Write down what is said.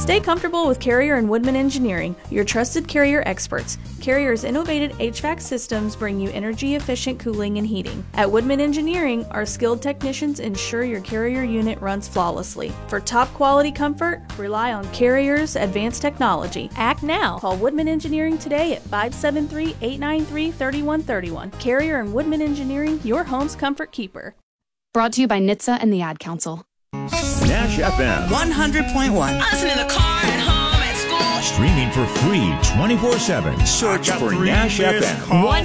Stay comfortable with Carrier and Woodman Engineering, your trusted Carrier experts. Carrier's innovative HVAC systems bring you energy-efficient cooling and heating. At Woodman Engineering, our skilled technicians ensure your Carrier unit runs flawlessly. For top-quality comfort, rely on Carrier's advanced technology. Act now. Call Woodman Engineering today at 573-893-3131. Carrier and Woodman Engineering, your home's comfort keeper. Brought to you by NHTSA and the Ad Council. Nash FM 100.1. Listen in the car, at home, at school. streaming for free 24/7. Search for Nash FM.